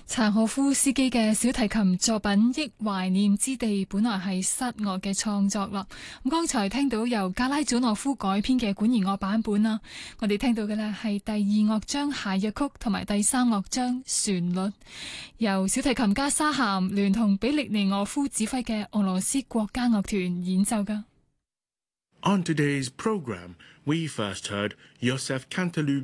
柴可夫斯基嘅小提琴作品《憶懷念之地》本來係室樂嘅創作啦。咁剛才聽到由格拉祖諾夫改編嘅管弦樂版本啦，我哋聽到嘅呢係第二樂章諧謔曲同埋第三樂章旋律，由小提琴家沙咸聯同比利尼俄夫指揮嘅俄羅斯國家樂團演奏㗎。 On today's program, we first heard Josef Canteloup